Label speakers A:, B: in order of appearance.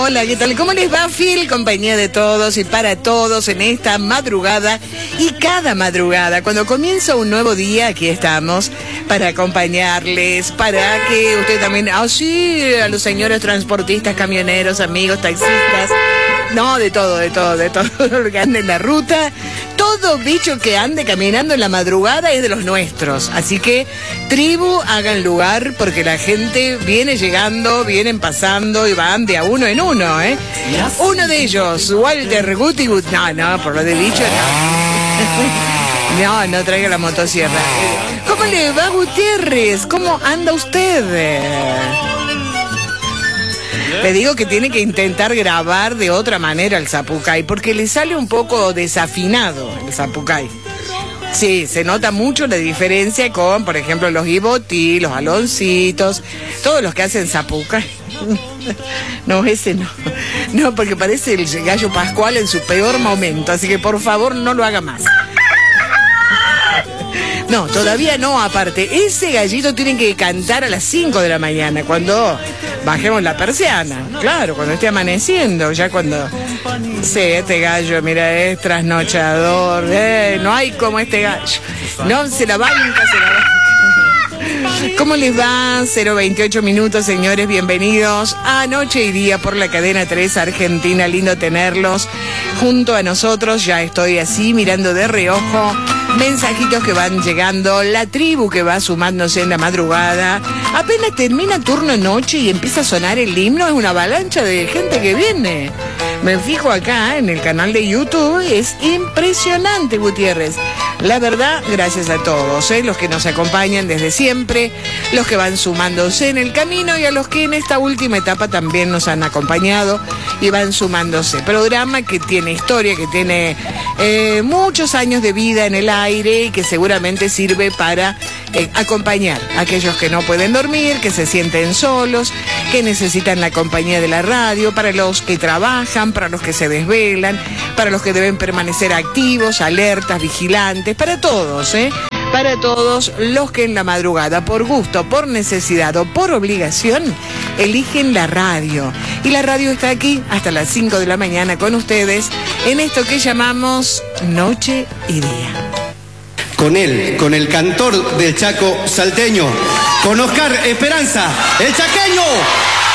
A: Hola, ¿qué tal? ¿Cómo les va? Fiel compañía de todos y para todos en esta madrugada y cada madrugada. Cuando comienza un nuevo día, aquí estamos para acompañarles, para que usted también, sí, a los señores transportistas, camioneros, amigos, taxistas, no, de todo, lo que ande en la ruta. Todo bicho que ande caminando en la madrugada es de los nuestros. Así que, tribu, hagan lugar porque la gente viene llegando, vienen pasando y van de a uno en uno, ¿eh? Uno de ellos, Walter Guti. No, por lo de bicho, no. No traiga la motosierra. ¿Cómo le va, Gutiérrez? ¿Cómo anda usted? Le digo que tiene que intentar grabar de otra manera el zapucay, porque le sale un poco desafinado el zapucay. Sí, se nota mucho la diferencia con, por ejemplo, los Ibotí, los Aloncitos, todos los que hacen zapucay. No, ese no. No, porque parece el gallo Pascual en su peor momento, así que por favor no lo haga más. No, todavía no, aparte. Ese gallito tiene que cantar a las 5 de la mañana, cuando bajemos la persiana. Claro, cuando esté amaneciendo, ya cuando... Sí, este gallo, mira, es trasnochador. No hay como este gallo. No, se la banca. ¿Cómo les va? 028 minutos, señores, bienvenidos a Noche y Día por la cadena 3 Argentina. Lindo tenerlos junto a nosotros. Ya estoy así mirando de reojo mensajitos que van llegando, la tribu que va sumándose en la madrugada. Apenas termina turno noche y empieza a sonar el himno, es una avalancha de gente que viene. Me fijo acá en el canal de YouTube, es impresionante, Gutiérrez. La verdad, gracias a todos, los que nos acompañan desde siempre, los que van sumándose en el camino y a los que en esta última etapa también nos han acompañado y van sumándose. Programa que tiene historia, que tiene muchos años de vida en el aire y que seguramente sirve para acompañar a aquellos que no pueden dormir, que se sienten solos, que necesitan la compañía de la radio, para los que trabajan, para los que se desvelan, para los que deben permanecer activos, alertas, vigilantes, para todos, para todos los que en la madrugada, por gusto, por necesidad o por obligación, eligen la radio. Y la radio está aquí hasta las 5 de la mañana con ustedes en esto que llamamos Noche y Día.
B: Con él, con el cantor del Chaco salteño, con Oscar Esperanza, el chaqueño.